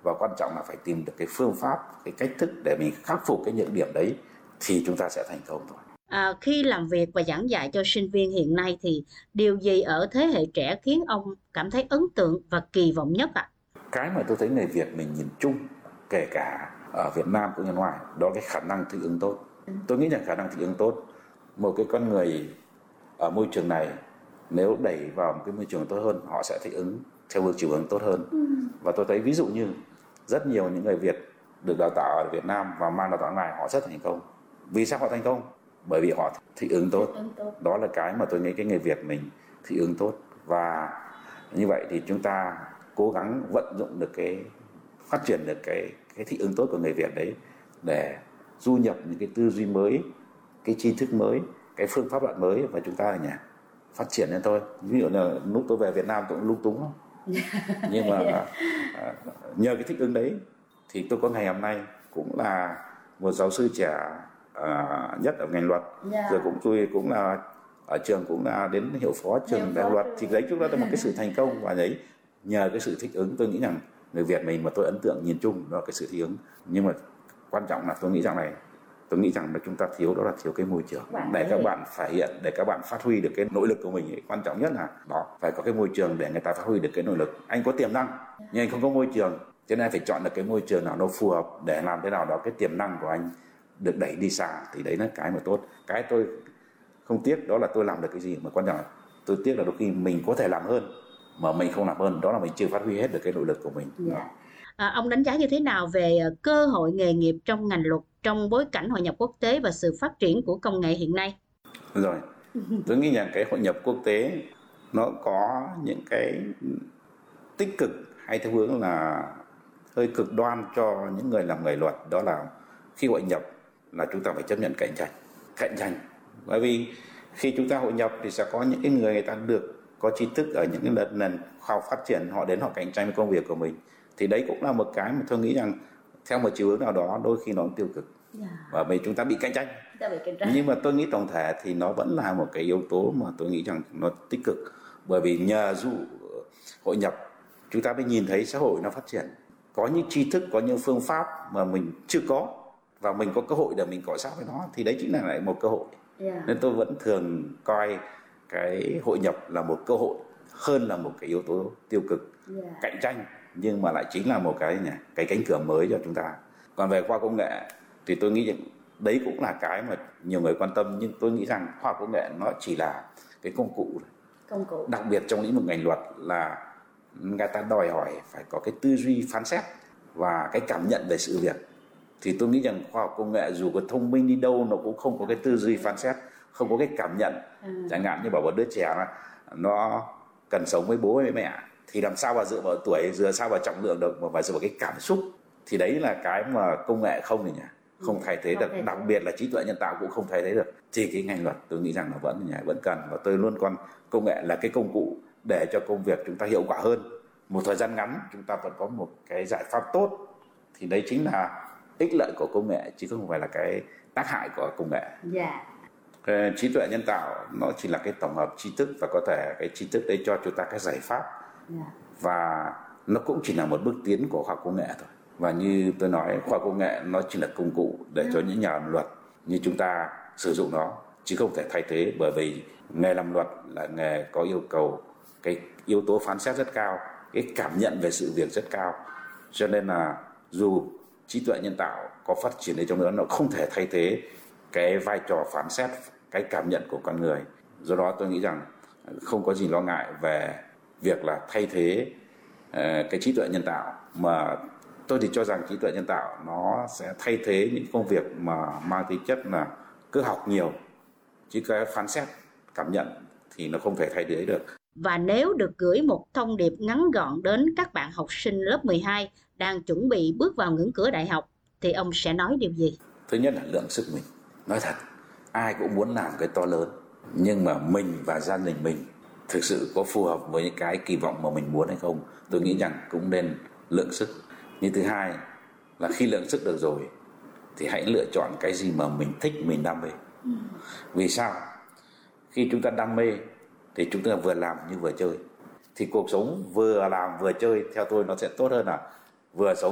và quan trọng là phải tìm được cái phương pháp, cái cách thức để mình khắc phục cái nhược điểm đấy thì chúng ta sẽ thành công thôi. Khi làm việc và giảng dạy cho sinh viên hiện nay thì điều gì ở thế hệ trẻ khiến ông cảm thấy ấn tượng và kỳ vọng nhất ạ? Cái mà tôi thấy người Việt mình nhìn chung, kể cả ở Việt Nam cũng như ngoài, đó là cái khả năng thích ứng tốt. Tôi nghĩ rằng khả năng thích ứng tốt, một cái con người ở môi trường này nếu đẩy vào một cái môi trường tốt hơn, họ sẽ thích ứng theo chiều hướng tốt hơn. Và tôi thấy ví dụ như rất nhiều những người Việt được đào tạo ở Việt Nam và mang đào tạo ngoài, họ rất thành công. Vì sao họ thành công? Bởi vì họ thích ứng tốt. Đó là cái mà tôi nghĩ cái người Việt mình thích ứng tốt. Và như vậy thì chúng ta cố gắng vận dụng được phát triển được cái thích ứng tốt của người Việt đấy để du nhập những cái tư duy mới, cái tri thức mới, cái phương pháp luận mới, và chúng ta phát triển lên thôi. Ví dụ là lúc tôi về Việt Nam tôi cũng lung túng lắm. Nhưng mà nhờ cái thích ứng đấy thì tôi có ngày hôm nay cũng là một giáo sư trẻ nhất ở ngành luật. Rồi tôi cũng là ở trường cũng là đến hiệu phó trường đại luật, thì đấy chúng ta là một cái sự thành công. Và đấy nhờ cái sự thích ứng, tôi nghĩ rằng người Việt mình mà tôi ấn tượng nhìn chung đó là cái sự thích ứng. Nhưng mà quan trọng là tôi nghĩ rằng là chúng ta thiếu, đó là thiếu cái môi trường để các bạn thể hiện, để các bạn phát huy được cái nội lực của mình ấy. Quan trọng nhất là đó, phải có cái môi trường để người ta phát huy được cái nội lực. Anh có tiềm năng nhưng anh không có môi trường, cho nên phải chọn được cái môi trường nào nó phù hợp để làm thế nào đó cái tiềm năng của anh được đẩy đi xa, thì đấy là cái mà tốt. Cái tôi không tiếc đó là tôi làm được cái gì, mà quan trọng là tôi tiếc là đôi khi mình có thể làm hơn mà mình không làm hơn, đó là mình chưa phát huy hết được cái nội lực của mình. Ông đánh giá như thế nào về cơ hội nghề nghiệp trong ngành luật trong bối cảnh hội nhập quốc tế và sự phát triển của công nghệ hiện nay? Rồi, tôi nghĩ rằng cái hội nhập quốc tế nó có những cái tích cực hay theo hướng là hơi cực đoan cho những người làm nghề luật. Đó là khi hội nhập là chúng ta phải chấp nhận cạnh tranh. Bởi vì khi chúng ta hội nhập thì sẽ có những cái người ta được có tri thức ở những cái nền khoa học phát triển, họ đến họ cạnh tranh với công việc của mình. Thì đấy cũng là một cái mà tôi nghĩ rằng theo một chiều hướng nào đó đôi khi nó cũng tiêu cực. Và vì chúng ta bị cạnh tranh. Nhưng mà tôi nghĩ tổng thể thì nó vẫn là một cái yếu tố mà tôi nghĩ rằng nó tích cực. Bởi vì nhờ hội nhập chúng ta mới nhìn thấy xã hội nó phát triển, có những tri thức, có những phương pháp mà mình chưa có, và mình có cơ hội để mình cọ sát với nó, thì đấy chính là lại một cơ hội. Nên tôi vẫn thường coi cái hội nhập là một cơ hội hơn là một cái yếu tố tiêu cực. Cạnh tranh nhưng mà lại chính là một cái cánh cửa mới cho chúng ta. Còn về khoa công nghệ thì tôi nghĩ rằng đấy cũng là cái mà nhiều người quan tâm, nhưng tôi nghĩ rằng khoa công nghệ nó chỉ là cái công cụ. Đặc biệt trong lĩnh vực ngành luật là người ta đòi hỏi phải có cái tư duy phán xét và cái cảm nhận về sự việc. Thì tôi nghĩ rằng khoa học công nghệ dù có thông minh đi đâu nó cũng không có cái tư duy phán xét, không có cái cảm nhận. Chẳng hạn như bảo một đứa trẻ nó cần sống với bố với mẹ thì làm sao mà dựa vào tuổi, dựa sao vào trọng lượng được, mà phải dựa vào cái cảm xúc. Thì đấy là cái mà công nghệ không thay thế được, đặc biệt là trí tuệ nhân tạo cũng không thay thế được. Thì cái ngành luật tôi nghĩ rằng nó vẫn cần, và tôi luôn coi công nghệ là cái công cụ để cho công việc chúng ta hiệu quả hơn. Một thời gian ngắn chúng ta vẫn có một cái giải pháp tốt, thì đấy chính là ích lợi của công nghệ chứ không phải là cái tác hại của công nghệ. Trí tuệ nhân tạo nó chỉ là cái tổng hợp tri thức, và có thể cái tri thức đấy cho chúng ta cái giải pháp. Và nó cũng chỉ là một bước tiến của khoa học công nghệ thôi. Và như tôi nói, khoa học công nghệ nó chỉ là công cụ để cho những nhà làm luật như chúng ta sử dụng nó, chứ không thể thay thế. Bởi vì nghề làm luật là nghề có yêu cầu cái yếu tố phán xét rất cao, cái cảm nhận về sự việc rất cao, cho nên là dù trí tuệ nhân tạo có phát triển đi trong nữa, nó không thể thay thế cái vai trò phán xét, cái cảm nhận của con người. Do đó tôi nghĩ rằng không có gì lo ngại về việc là thay thế cái trí tuệ nhân tạo, mà tôi thì cho rằng trí tuệ nhân tạo nó sẽ thay thế những công việc mà mang tính chất là cứ học nhiều, chứ cái phán xét, cảm nhận thì nó không thể thay thế được. Và nếu được gửi một thông điệp ngắn gọn đến các bạn học sinh lớp 12 đang chuẩn bị bước vào ngưỡng cửa đại học thì ông sẽ nói điều gì? Thứ nhất là lượng sức mình. Nói thật, ai cũng muốn làm cái to lớn, nhưng mà mình và gia đình mình thực sự có phù hợp với những cái kỳ vọng mà mình muốn hay không. Tôi nghĩ rằng cũng nên lượng sức. Nhưng thứ hai là khi lượng sức được rồi thì hãy lựa chọn cái gì mà mình thích, mình đam mê. Vì sao? Khi chúng ta đam mê thì chúng ta vừa làm như vừa chơi. Thì cuộc sống vừa làm vừa chơi theo tôi nó sẽ tốt hơn là vừa sống